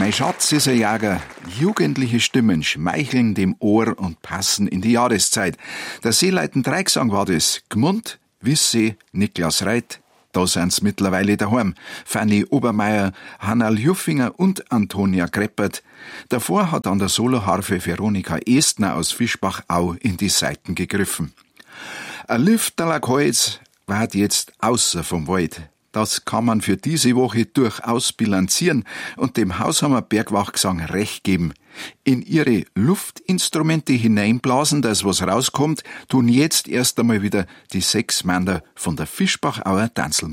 Mein Schatz ist ein Jäger. Jugendliche Stimmen schmeicheln dem Ohr und passen in die Jahreszeit. Der Seeleiten Dreigesang war das. Gmund, Wissee, Niklas Reit. Da sind's mittlerweile daheim. Fanny Obermeier, Hanna Ljuffinger und Antonia Kreppert. Davor hat an der Soloharfe Veronika Estner aus Fischbach-Au in die Saiten gegriffen. Ein Lüfterlack Holz ward jetzt außer vom Wald. Das kann man für diese Woche durchaus bilanzieren und dem Haushammer Bergwachgesang recht geben. In ihre Luftinstrumente hineinblasen, dass was rauskommt, tun jetzt erst einmal wieder die 6 Männer von der Fischbachauer Tanzlmannschaft.